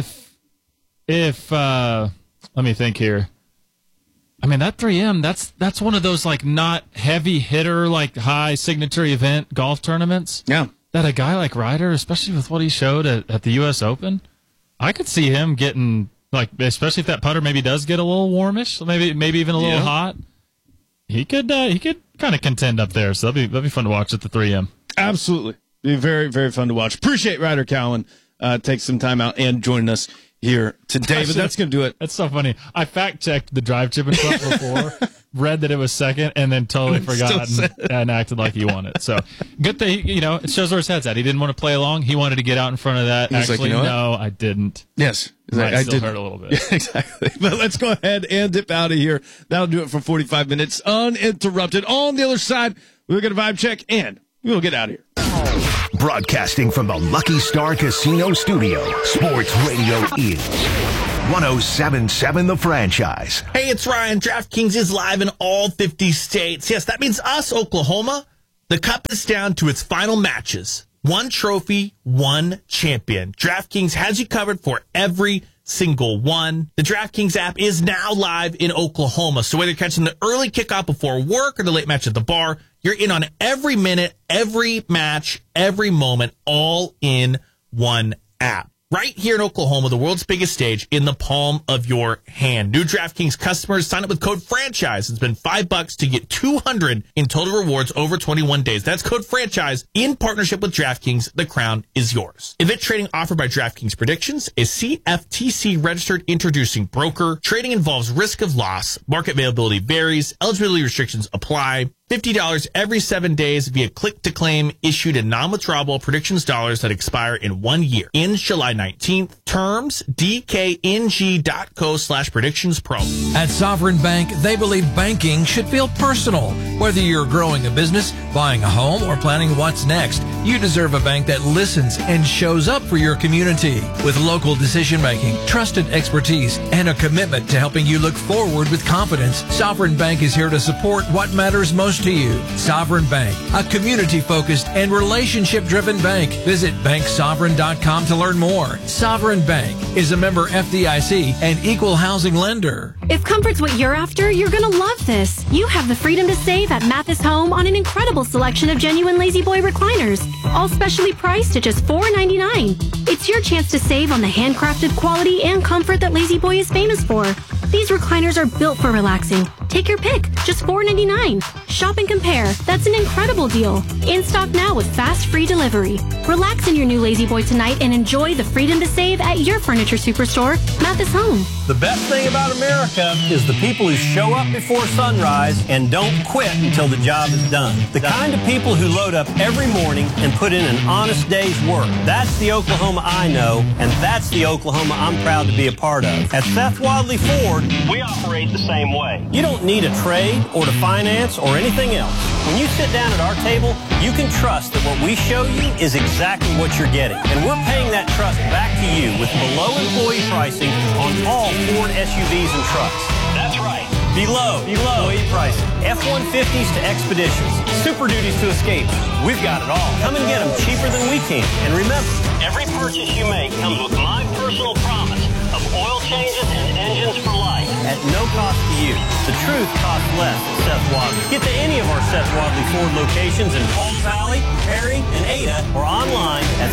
If let me think here. I mean, that 3M, that's one of those, not heavy hitter, high signature event golf tournaments. Yeah. That a guy like Ryder, especially with what he showed at the U.S. Open, I could see him getting, especially if that putter maybe does get a little warmish, maybe even a little hot, he could kind of contend up there. So that'd be fun to watch at the 3M. Absolutely. Be very, very fun to watch. Appreciate Ryder Cowan take some time out and joining us here today, but that's going to do it. That's so funny. I fact-checked the drive, chip, and putt before, read that it was second, and then totally forgot and acted like he won it. So good thing, it shows where his head's at. He didn't want to play along. He wanted to get out in front of that. Actually, no, I didn't. Yes. I still hurt a little bit. Yeah, exactly. But let's go ahead and dip out of here. That'll do it for 45 minutes uninterrupted. On the other side, we'll get a vibe check, and we'll get out of here. Broadcasting from the Lucky Star Casino Studio, Sports Radio is 107.7 The Franchise. Hey, it's Ryan. DraftKings is live in all 50 states. Yes, that means us, Oklahoma. The cup is down to its final matches. One trophy, one champion. DraftKings has you covered for every single one. The DraftKings app is now live in Oklahoma. So whether you're catching the early kickoff before work or the late match at the bar, you're in on every minute, every match, every moment, all in one app. Right here in Oklahoma, the world's biggest stage, in the palm of your hand. New DraftKings customers sign up with code FRANCHISE. It's been $5 to get $200 in total rewards over 21 days. That's code FRANCHISE in partnership with DraftKings. The crown is yours. Event trading offered by DraftKings Predictions is CFTC registered introducing broker. Trading involves risk of loss. Market availability varies. Eligibility restrictions apply. $50 every 7 days via click-to-claim issued in non-withdrawable predictions dollars that expire in 1 year. Ends July 19th. Terms, dkng.co/predictionspro. At Sovereign Bank, they believe banking should feel personal. Whether you're growing a business, buying a home, or planning what's next, you deserve a bank that listens and shows up for your community. With local decision-making, trusted expertise, and a commitment to helping you look forward with confidence, Sovereign Bank is here to support what matters most to you. Sovereign Bank, a community-focused and relationship-driven bank. Visit banksovereign.com to learn more. Sovereign Bank is a member FDIC and equal housing lender. If comfort's what you're after, you're going to love this. You have the freedom to save at Mathis Home on an incredible selection of genuine Lazy Boy recliners, all specially priced at just $4.99. It's your chance to save on the handcrafted quality and comfort that Lazy Boy is famous for. These recliners are built for relaxing. Take your pick, just $4.99. Shop and compare. That's an incredible deal. In stock now with fast, free delivery. Relax in your new Lazy Boy tonight and enjoy the freedom to save at your furniture superstore, Mathis Home. The best thing about America is the people who show up before sunrise and don't quit until the job is done. The kind of people who load up every morning and put in an honest day's work. That's the Oklahoma I know, and that's the Oklahoma I'm proud to be a part of. At Seth Wadley Ford, we operate the same way. You don't need a trade or to finance or anything else. When you sit down at our table, you can trust that what we show you is exactly what you're getting. And we're paying that trust back to you with below employee pricing on all Ford SUVs and trucks. That's right. Below employee pricing. F-150s to Expeditions. Super Duties to Escapes. We've got it all. Come and get them cheaper than we can. And remember, every purchase you make comes with my personal promise of oil changes and engines for life. At no cost to you. The truth costs less at Seth Wadley. Get to any of our Seth Wadley Ford locations in Palm Valley, Perry, and Ada, or online at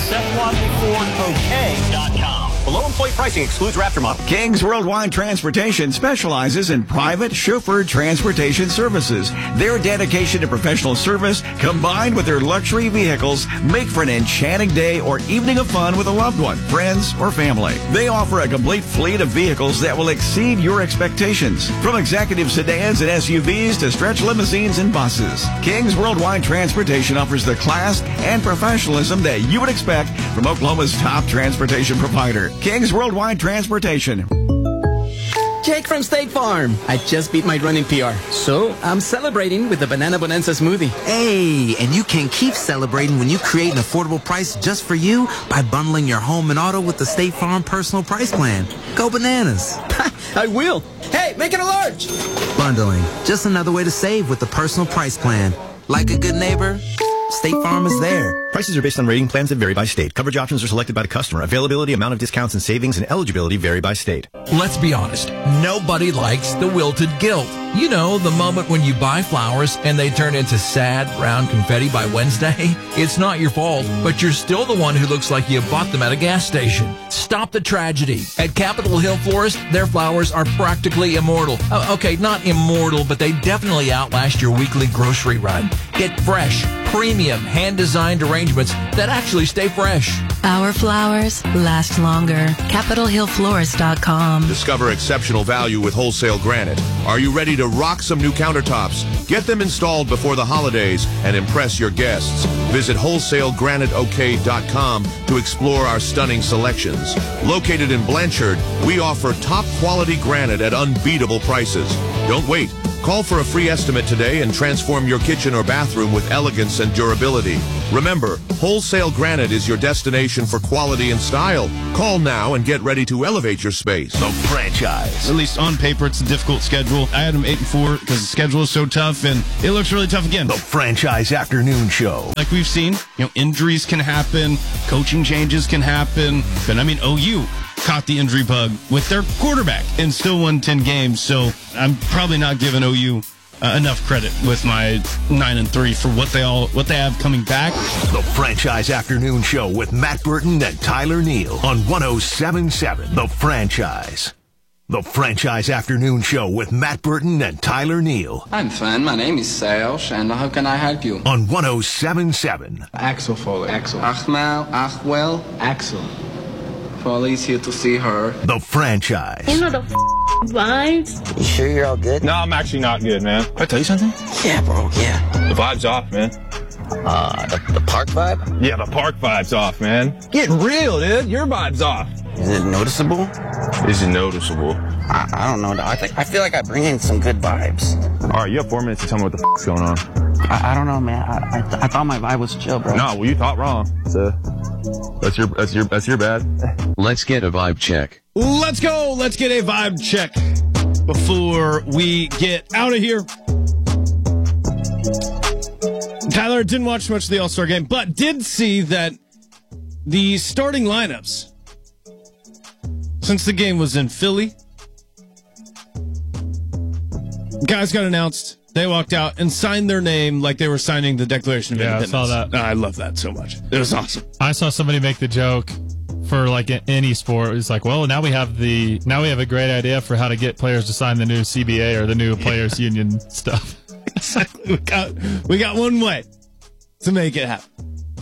SethWadleyFordOK.com. Below employee pricing excludes Raptor model. Kings Worldwide Transportation specializes in private chauffeured transportation services. Their dedication to professional service, combined with their luxury vehicles, make for an enchanting day or evening of fun with a loved one, friends, or family. They offer a complete fleet of vehicles that will exceed your expectations. From executive sedans and SUVs to stretch limousines and buses, Kings Worldwide Transportation offers the class and professionalism that you would expect from Oklahoma's top transportation provider. Kings Worldwide Transportation. Jake from State Farm. I just beat my running PR, so I'm celebrating with the Banana Bonanza smoothie. Hey, and you can keep celebrating when you create an affordable price just for you by bundling your home and auto with the State Farm Personal Price Plan. Go bananas. I will. Hey, make it a large. Bundling, just another way to save with the Personal Price Plan. Like a good neighbor, State Farm is there. Prices are based on rating plans that vary by state. Coverage options are selected by the customer. Availability, amount of discounts and savings, and eligibility vary by state. Let's be honest. Nobody likes the wilted guilt. You know, the moment when you buy flowers and they turn into sad brown confetti by Wednesday. It's not your fault, but you're still the one who looks like you bought them at a gas station. Stop the tragedy. At Capitol Hill Florist, their flowers are practically immortal. Okay, not immortal, but they definitely outlast your weekly grocery run. Get fresh, premium, hand-designed arrangements that actually stay fresh. Our flowers last longer. CapitolHillFlorist.com. Discover exceptional value with wholesale granite. Are you ready to rock some new countertops? Get them installed before the holidays and impress your guests. Visit WholesaleGraniteOK.com to explore our stunning selections. Located in Blanchard, we offer top quality granite at unbeatable prices. Don't wait. Call for a free estimate today and transform your kitchen or bathroom with elegance and durability. Remember, Wholesale Granite is your destination for quality and style. Call now and get ready to elevate your space. The Franchise. At least on paper, it's a difficult schedule. I had them 8-4 because the schedule is so tough, and it looks really tough again. The Franchise Afternoon Show. Like we've seen, injuries can happen, coaching changes can happen, but OU caught the injury bug with their quarterback and still won 10 games, so I'm probably not giving OU enough credit with my 9-3 for what they have coming back. The Franchise Afternoon Show with Matt Burton and Tyler Neal on 107.7 The Franchise. The Franchise Afternoon Show with Matt Burton and Tyler Neal. I'm fine. My name is Serge, and how can I help you? On 107.7. Axel Foley. Axel. Achwell. Axel. Foley's here to see her. The Franchise. You know the vibes? You sure you're all good? No, I'm actually not good, man. Can I tell you something? Yeah, bro, yeah. The vibe's off, man. The park vibe? Yeah, the park vibe's off, man. Get real, dude. Your vibe's off. Is it noticeable? Is it noticeable? I don't know. I feel like I bring in some good vibes. All right, you have 4 minutes to tell me what the f***'s going on. I don't know, man. I thought my vibe was chill, bro. No, well, you thought wrong. So that's your bad. Let's get a vibe check. Let's go. Let's get a vibe check before we get out of here. Tyler didn't watch much of the All-Star game, but did see that the starting lineups, since the game was in Philly, guys got announced. They walked out and signed their name like they were signing the Declaration of Independence. I saw that. I love that so much. It was awesome. I saw somebody make the joke for like any sport. It's like, well, now we have a great idea for how to get players to sign the new CBA or the new Players Union stuff. Exactly. We got one way to make it happen.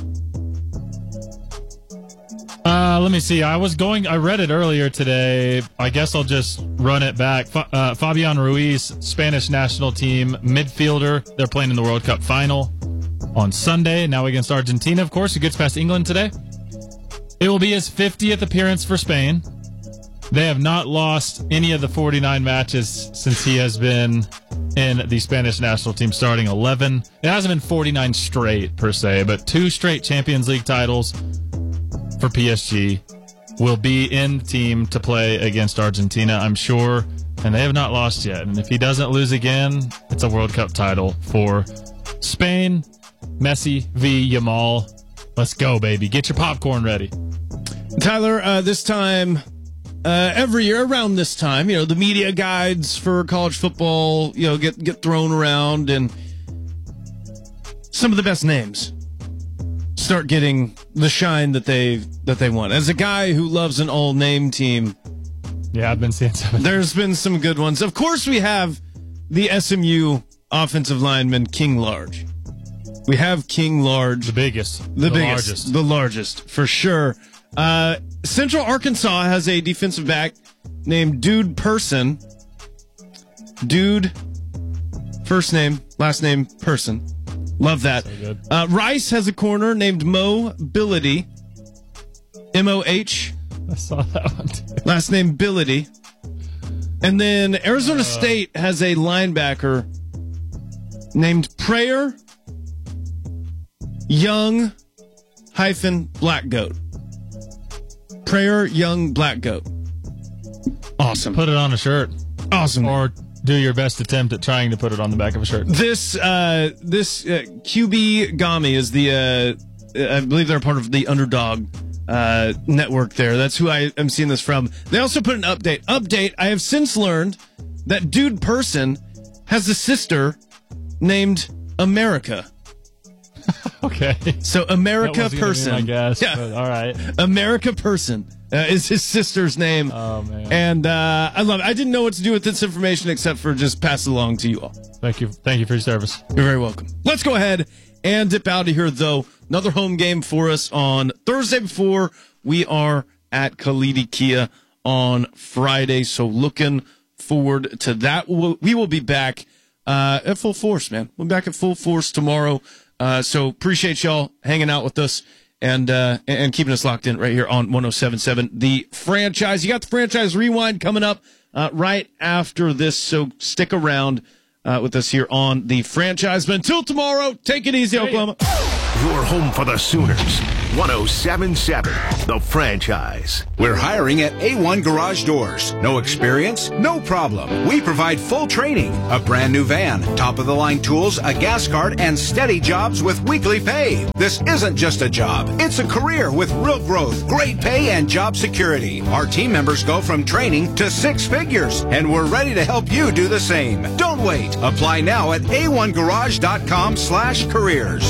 Let me see. I read it earlier today. I guess I'll just run it back. Fabian Ruiz, Spanish national team midfielder. They're playing in the World Cup final on Sunday. Now against Argentina, of course, who gets past England today. It will be his 50th appearance for Spain. They have not lost any of the 49 matches since he has been in the Spanish national team, starting 11. It hasn't been 49 straight, per se, but 2 straight Champions League titles for PSG. Will be in the team to play against Argentina, I'm sure, and they have not lost yet. And if he doesn't lose again, it's a World Cup title for Spain. Messi v. Yamal. Let's go, baby. Get your popcorn ready. Tyler, this time, every year around this time, the media guides for college football, get thrown around, and some of the best names start getting the shine that they want. As a guy who loves an all-name team, yeah, I've been seeing some. There's been some good ones. Of course, we have the SMU offensive lineman King Large. We have King Large, the largest for sure. Central Arkansas has a defensive back named Dude Person. Dude, first name, last name Person. Love that. So Rice has a corner named Mo Billity. M-O-H. I saw that one too. Last name Billity. And then Arizona State has a linebacker named Prayer Young Black Goat. Prayer Young Black Goat. Awesome. Put it on a shirt. Awesome. Or do your best attempt at trying to put it on the back of a shirt. This QB Gami is I believe they're part of the Underdog network there. That's who I am seeing this from. They also put an update. I have since learned that Dude Person has a sister named America. Okay. So America Person. I guess. Yeah. All right. America Person is his sister's name. Oh, man. And I love it. I didn't know what to do with this information except for just pass it along to you all. Thank you for your service. You're very welcome. Let's go ahead and dip out of here, though. Another home game for us on Thursday before we are at Khalidi Kia on Friday. So looking forward to that. We will be back at full force, man. We'll be back at full force tomorrow. So appreciate y'all hanging out with us and keeping us locked in right here on 107.7 The Franchise. You got the Franchise Rewind coming up right after this, so stick around with us here on The Franchise. But until tomorrow, take it easy, Oklahoma. Your home for the Sooners. 1077, The Franchise. We're hiring at A1 Garage Doors. No experience? No problem. We provide full training, a brand new van, top-of-the-line tools, a gas card, and steady jobs with weekly pay. This isn't just a job. It's a career with real growth, great pay, and job security. Our team members go from training to 6 figures, and we're ready to help you do the same. Don't wait. Apply now at a1garage.com/careers.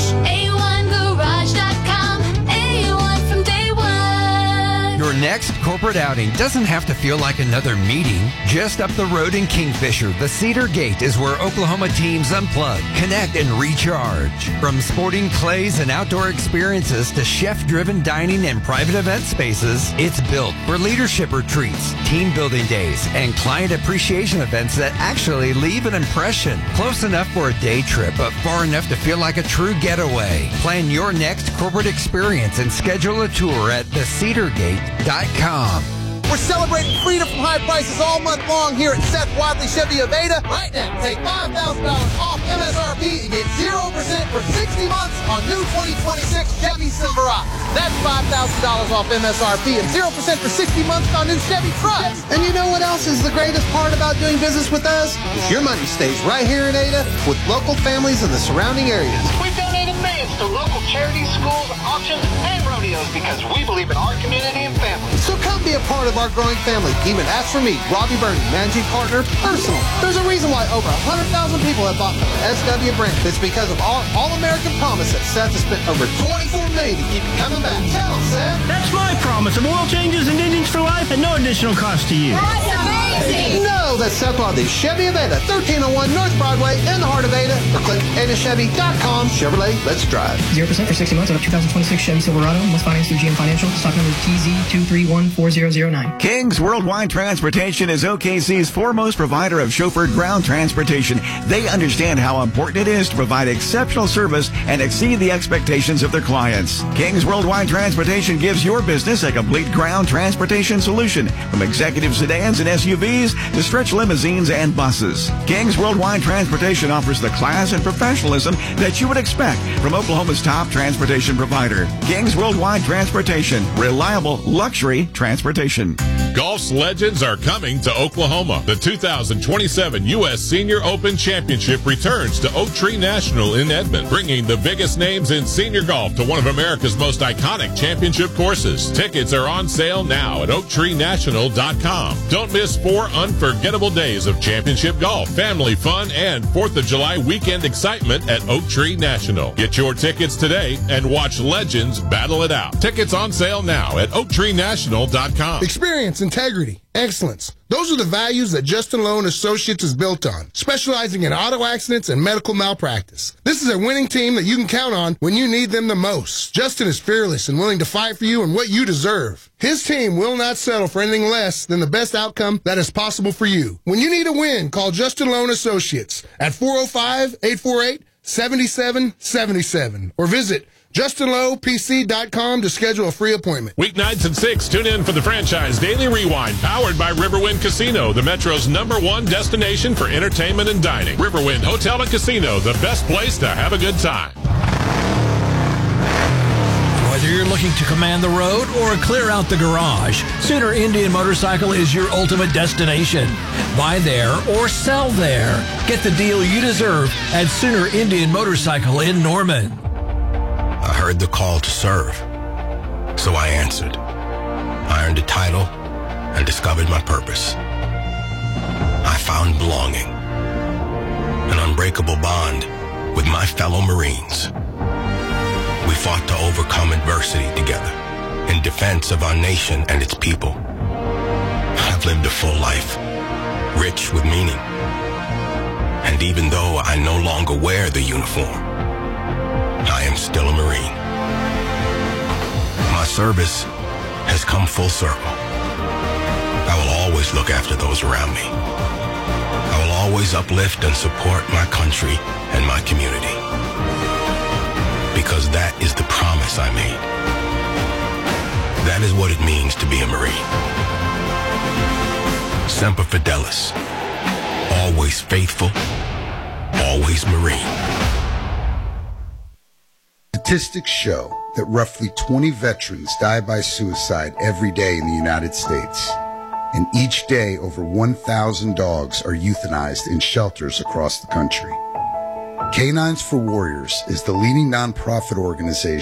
A1garage.com. A1 from day one. Your next corporate outing doesn't have to feel like another meeting. Just up the road in Kingfisher, the Cedar Gate is where Oklahoma teams unplug, connect, and recharge. From sporting clays and outdoor experiences to chef-driven dining and private event spaces, it's built for leadership retreats, team building days, and client appreciation events that actually leave an impression. Close enough for a day trip, but far enough to feel like a true getaway. Plan your next corporate experience and schedule a tour at thecedargate.com. We're celebrating freedom from high prices all month long here at Seth Wadley Chevy of Ada. Right now, take $5,000 off MSRP and get 0% for 60 months on new 2026 Chevy Silverado. That's $5,000 off MSRP and 0% for 60 months on new Chevy trucks. And you know what else is the greatest part about doing business with us? Is your money stays right here in Ada with local families in the surrounding areas. We've donated millions to local charities, schools, auctions, and rodeos because we believe in our community and family. So come be a part of our growing family. Even ask for me, Robbie Burney, managing partner, personal. There's a reason why over 100,000 people have bought from the SW brand. It's because of our all-American promise that Seth has spent over $24 million to keep you coming back. Tell him, Seth. That's my promise of oil changes and engines for life at no additional cost to you. That's amazing. No, that's Seth Wadley Chevy of Ada, 1301 North Broadway in the heart of Ada. Or click AdaChevy.com. Chevrolet, let's drive. 0% for 60 months on a 2026 Chevy Silverado. Must finance through GM Financial. Stock number TZ2314009. King's Worldwide Transportation is OKC's foremost provider of chauffeured ground transportation. They understand how important it is to provide exceptional service and exceed the expectations of their clients. King's Worldwide Transportation gives your business a complete ground transportation solution, from executive sedans and SUVs to stretch limousines and buses. King's Worldwide Transportation offers the class and professionalism that you would expect from Oklahoma's top transportation provider. King's Worldwide Transportation, reliable luxury transportation. Golf's legends are coming to Oklahoma. The 2027 U.S. Senior Open Championship returns to Oak Tree National in Edmond, bringing the biggest names in senior golf to one of America's most iconic championship courses. Tickets are on sale now at OaktreeNational.com. Don't miss 4 unforgettable days of championship golf, family fun, and 4th of July weekend excitement at Oak Tree National. Get your tickets today and watch legends battle it out. Tickets on sale now at OaktreeNational.com. Experience, integrity, excellence. Those are the values that Justin Lowe & Associates is built on, specializing in auto accidents and medical malpractice. This is a winning team that you can count on when you need them the most. Justin is fearless and willing to fight for you and what you deserve. His team will not settle for anything less than the best outcome that is possible for you. When you need a win, call Justin Lowe & Associates at 405-848-7777 or visit JustinLowePC.com to schedule a free appointment. Weeknights at 6, tune in for the Franchise Daily Rewind, powered by Riverwind Casino, the Metro's #1 destination for entertainment and dining. Riverwind Hotel and Casino, the best place to have a good time. Whether you're looking to command the road or clear out the garage, Sooner Indian Motorcycle is your ultimate destination. Buy there or sell there. Get the deal you deserve at Sooner Indian Motorcycle in Norman. I heard the call to serve, so I answered. I earned a title and discovered my purpose. I found belonging, an unbreakable bond with my fellow Marines. We fought to overcome adversity together in defense of our nation and its people. I've lived a full life, rich with meaning. And even though I no longer wear the uniform, I am still a Marine. My service has come full circle. I will always look after those around me. I will always uplift and support my country and my community. Because that is the promise I made. That is what it means to be a Marine. Semper Fidelis. Always faithful. Always Marine. Statistics show that roughly 20 veterans die by suicide every day in the United States. And each day, over 1,000 dogs are euthanized in shelters across the country. Canines for Warriors is the leading nonprofit organization